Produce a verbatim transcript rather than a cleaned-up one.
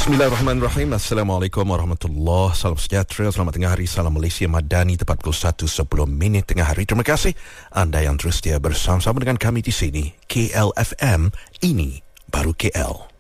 Bismillahirrahmanirrahim. Assalamualaikum warahmatullahi. Salam sejahtera, selamat tengah hari. Salam Malaysia Madani tepat pukul satu sepuluh minit tengah hari. Terima kasih anda yang terus setia bersama-sama dengan kami di sini. K L F M, ini baru K L.